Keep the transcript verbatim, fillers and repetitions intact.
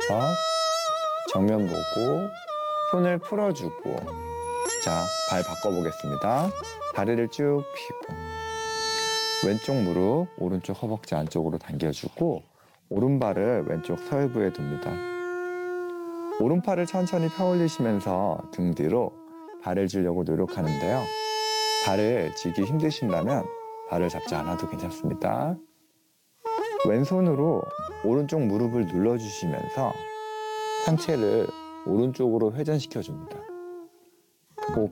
자, 정면 보고 손을 풀어주고, 자, 발 바꿔보겠습니다. 다리를 쭉 펴고 왼쪽 무릎 오른쪽 허벅지 안쪽으로 당겨주고 오른발을 왼쪽 서해부에 둡니다. 오른팔을 천천히 펴 올리시면서 등 뒤로 발을 쥐려고 노력하는데요. 발을 쥐기 힘드신다면 발을 잡지 않아도 괜찮습니다. 왼손으로 오른쪽 무릎을 눌러주시면서 상체를 오른쪽으로 회전시켜줍니다.